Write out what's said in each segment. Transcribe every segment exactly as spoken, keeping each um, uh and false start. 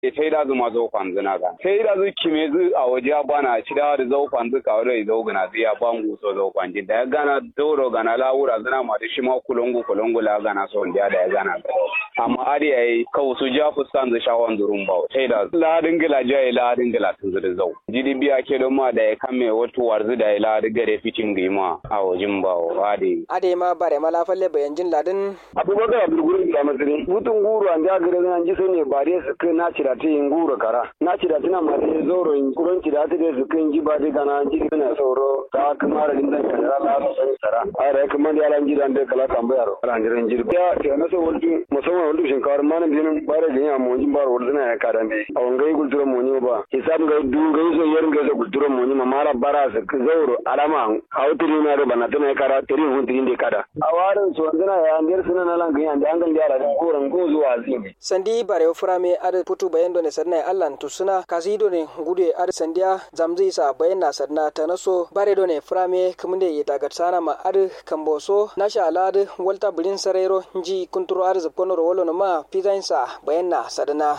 sai da zuma zo kwanzuna ga sai da zu kime zu a waje bana ci da da zo kwanzu ka wai zo gana zai ya bangu so zo kwanji da ya gana doro gana lawura zuna ma da shi ma kulungu kulungu la gana so da ya gana amma ari ai kawo su ja fuskan zu shawon durun ba sai da la dingila jai la dingila tun zu da zo jidi biya ke don ma da ya kame wato warzu da ya la diga da fitin gima a wajin ba ade ade ma bare mala falle bayan jin ladin abubakar abdulgurin da mazuri mutun guru an ja gare an ji sai ne bare su kai na ci da ta yin guru kara na ci da tana ma da zoro in kuron ci da ta da su kai ji ba da kana ji na sauro ta kuma da dinda kara la sai sara ai kuma da yaran gidan da kala tambayar ran jiran jirbi ya ya na so wulti musamman wulti shinkawar ma nan binin bare da ya mu jin bar wulti na ya kada me a wangai gultura mu ne ba hisab ga du ga so yerin ga gultura mu ne ma mara bara su zauro alama hautiri na da bana tana kara tiri hunti inde kada a warin so ndana ya andir sunan nan ga an gangan yara da koran go zuwa azimi sandi bare frame ad putu bayan done sarna Allah to suna kasido ne gude ad sandiya zamzi sa bayan na sarna ta naso bare done frame kumde ya daga sana ma ad kamboso nasha alad walta bulin sarero ji kunturo ad zaponoro wolo ma pizainsa bayan na sadana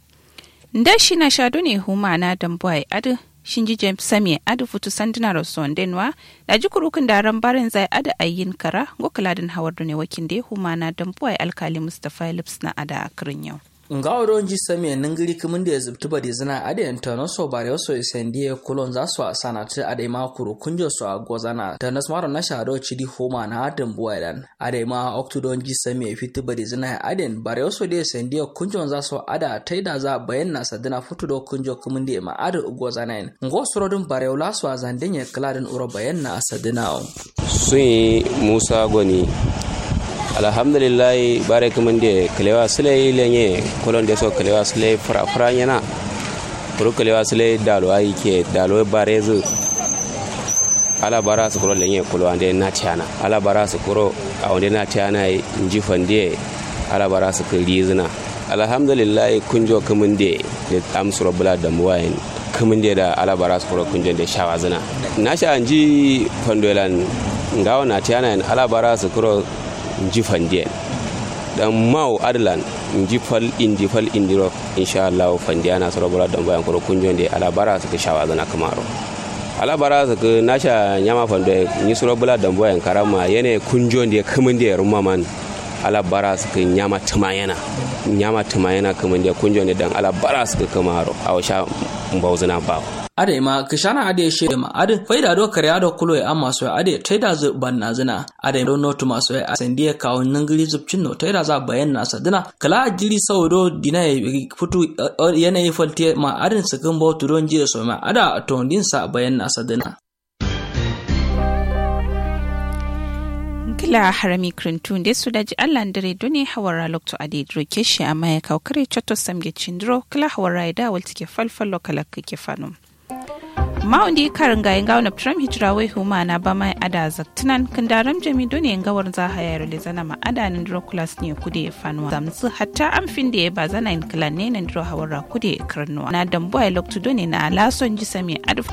ndashi na shado ne huma na damboy ad shinji James Sami adu futu sandina roson denwa da jikurukin daren barin zai ada ayyin kara gokaladin hawar ne wakin da humana dan buwai alkali Mustafa Lips na ada akirin yau. Nga oron ji Sami ningiri kimin da ya zubtu bari zina ada yantano so bare waso isendiye kulon za su asana ta ada ma kuru kunjo so agozana da nasmaro na shado chidi huma na adam buwai dan ada ma oktudon ji Sami fitu bari zina aden bare waso da isendiye kunjo za su ada taida za bayan na sadina futu do kunjo kimin da ma ada ugozana en ngo sorodun bare wala so azandenye kladin uro bayan na asadina sun Musa Goni alhamdulillah bare kaman de kalewa sule lenye kolon de so kalewa sule fra fra yana pro kalewa sule dalo ai ke dalo barezu ala bara su koro lenye kolo ande na tiana ala bara su koro a wande na tiana inji fande ala bara su krizina alhamdulillah kunjo kaman de de amsuro bula da muwayin kaman de da ala bara su koro kunjo de shawazina na sha anji fandolan ngawa na tiana ala bara su koro nji fandien dan mau adlan nji fal indi fal indiro insha Allah fandiana soro bura dan bayan koro kunjonde ala bara su ka shawa zana kamaro ala bara su ka nasha nyama fande ni soro bula dan bayan karama yene kunjonde kamande rumma man ala bara su ka nyama tumayana nyama tumayana kamande kunjonde dan ala bara su ka kamaro awsha mbawzana ba ade ma kishana ade she ma ade faida do kare ado kulo ya amma so ade taida zu banna zina ade do notu maso ya sandiye kawo nangiri zubcin no taida za bayan na sadina kala ajiri saudo dina ya futu yanayi falte ma adin sakin bautu don jiya so ma ada to din sa bayan na sadina kila harami krintun de su daji Allah ndare doni hawara lokto ade droke shi amma ya kawo kare chotto samge chindro kila hawara da waltike falfallo kala kike fanum maundi karinga inga na Trump hijrawe huma na bama ada zaktinan kandaram jami doni ngawar za hayar le zana ma ada nan dro class ne kude fanwa zamsu hatta amfin da ba zana in klan ne nan dro hawara kude karno na dambo ai lokto doni na lason ji sami aduf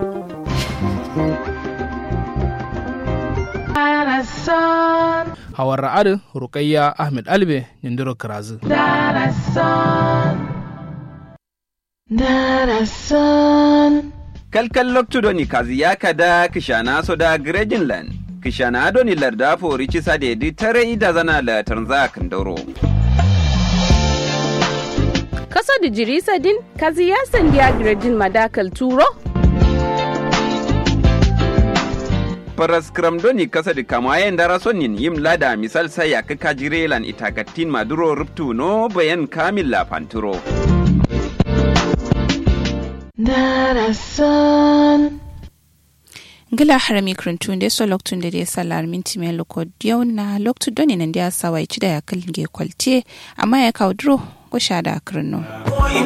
hawar ra'adin Rukayya Ahmed Albe Nindiro Karazu kalkal loktu doni kazi ya kada kishana so da Grejinland kishana doni larda fori cisa da yadi tare ida zana la tanza kandoro kaso da jirisa din kazi ya sandiya Grejin madakal turo paraskram doni kasa da kamayen dara sonin yim lada misal sai ya kaka jirelan itakatin maduro ruptu no bayan kamil la panturo Darasan Ngila harami krintun de so loktun de de salar minti me loko diyo na loktu doni nan dia sawai chida ya kalge kwalte amma ya kaudro ko shada krino